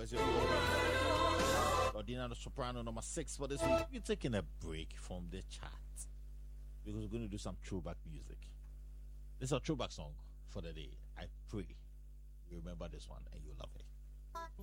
Where's your Ordina the Soprano number 6 for this week? We're taking a break from the chat because we're going to do some throwback music. This is a throwback song for the day. I pray you remember this one and you love it.